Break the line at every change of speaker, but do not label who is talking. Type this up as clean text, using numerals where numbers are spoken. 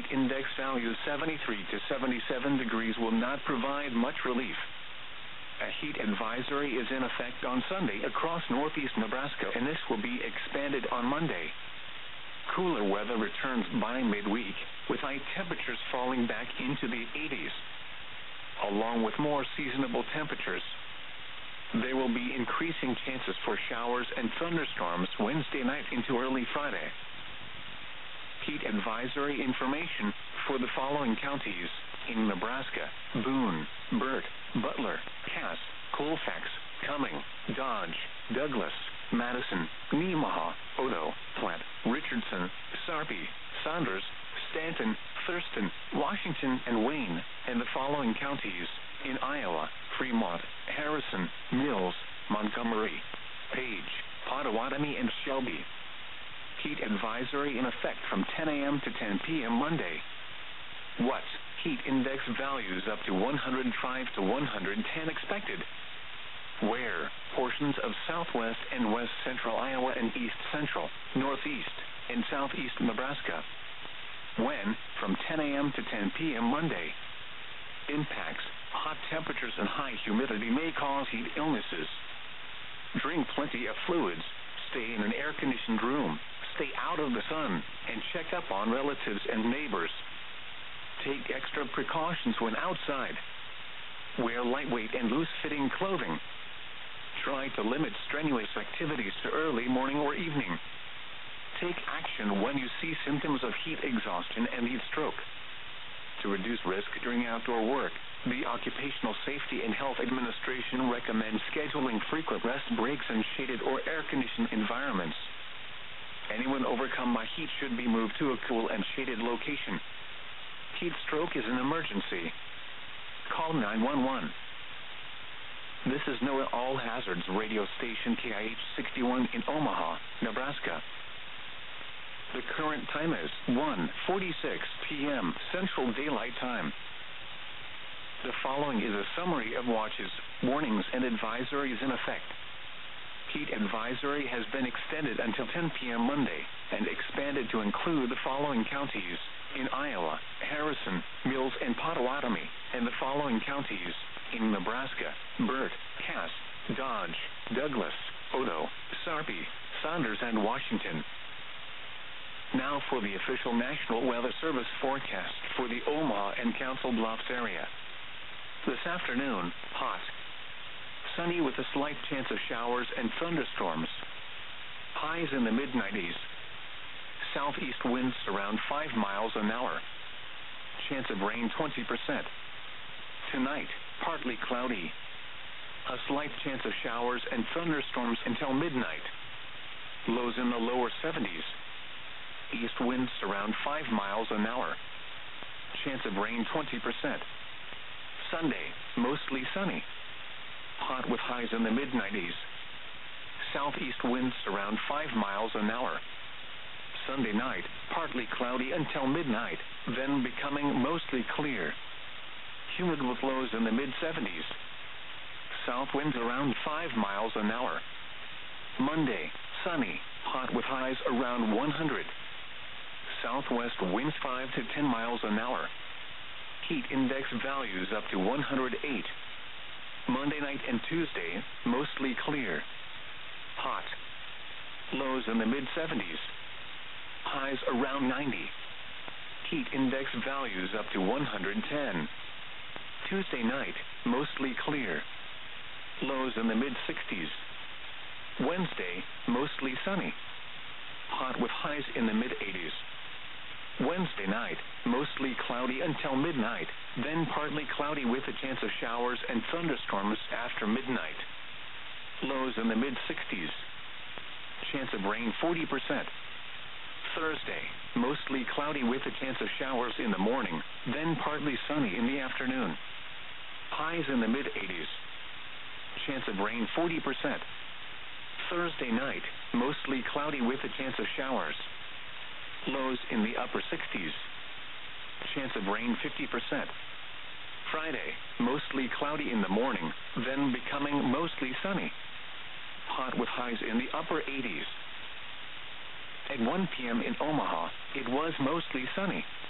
heat index values 73 to 77 degrees will not provide much relief. A heat advisory is in effect on Sunday across northeast Nebraska, and this will be expanded on Monday. Cooler weather returns by midweek, with high temperatures falling back into the 80s, along with more seasonable temperatures. There will be increasing chances for showers and thunderstorms Wednesday night into early Friday. Heat advisory information for the following counties in Nebraska: Boone, Burt, Butler, Cass, Colfax, Cumming, Dodge, Douglas, Madison, Nemaha, Odo, Platte, Richardson, Sarpy, Saunders, Stanton, Thurston, Washington, and Wayne, and the following counties in Iowa: Fremont, Harrison, Mills, Montgomery, Page, Pottawatomie, and Shelby. Heat advisory in effect from 10 a.m. to 10 p.m. Monday. What? Heat index values up to 105 to 110 expected. Where? Portions of southwest and west central Iowa and east central, northeast, and southeast Nebraska. When? From 10 a.m. to 10 p.m. Monday. Impacts: hot temperatures and high humidity may cause heat illnesses. Drink plenty of fluids. Stay in an air-conditioned room. Stay out of the sun, and check up on relatives and neighbors. Take extra precautions when outside. Wear lightweight and loose-fitting clothing. Try to limit strenuous activities to early morning or evening. Take action when you see symptoms of heat exhaustion and heat stroke. To reduce risk during outdoor work, the Occupational Safety and Health Administration recommends scheduling frequent rest breaks in shaded or air-conditioned environments. Anyone overcome by heat should be moved to a cool and shaded location. Heat stroke is an emergency. Call 911. This is NOAA All Hazards radio station KIH 61 in Omaha, Nebraska. The current time is 1:46 p.m. Central Daylight Time. The following is a summary of watches, warnings, and advisories in effect. Heat advisory has been extended until 10 p.m. Monday and expanded to include the following counties in Iowa: Harrison, Mills, and Pottawatomie, and the following counties in Nebraska: Burt, Cass, Dodge, Douglas, Odo, Sarpy, Saunders, and Washington. Now for the official National Weather Service forecast for the Omaha and Council Bluffs area. This afternoon, hot. Sunny with a slight chance of showers and thunderstorms. Highs in the mid-90s. Southeast winds around 5 miles an hour. Chance of rain 20%. Tonight, partly cloudy. A slight chance of showers and thunderstorms until midnight. Lows in the lower 70s. East winds around 5 miles an hour. Chance of rain 20%. Sunday, mostly sunny. Hot with highs in the mid-90s. Southeast winds around 5 miles an hour. Sunday night, partly cloudy until midnight, then becoming mostly clear. Humid with lows in the mid-70s. South winds around 5 miles an hour. Monday, sunny, hot with highs around 100. Southwest winds 5 to 10 miles an hour. Heat index values up to 108. Monday night and Tuesday, mostly clear. Hot. Lows in the mid-70s. Highs around 90. Heat index values up to 110. Tuesday night, mostly clear. Lows in the mid-60s. Wednesday, mostly sunny. Hot with highs in the mid-80s. Wednesday night, mostly cloudy until midnight, then partly cloudy with a chance of showers and thunderstorms after midnight. Lows in the mid-60s. Chance of rain 40%. Thursday, mostly cloudy with a chance of showers in the morning, then partly sunny in the afternoon. Highs in the mid-80s. Chance of rain 40%. Thursday night, mostly cloudy with a chance of showers. Lows in the upper 60s. Chance of rain 50%. Friday, mostly cloudy in the morning, then becoming mostly sunny. Hot with highs in the upper 80s. At 1 p.m. in Omaha, it was mostly sunny.